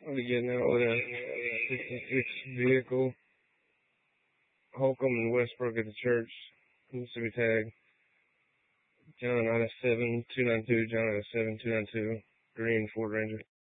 I'll be getting out with a 66 vehicle. Holcomb and Westbrook at the church. Mississippi tag. John out of 7292. John out of 7292. Green Ford Ranger.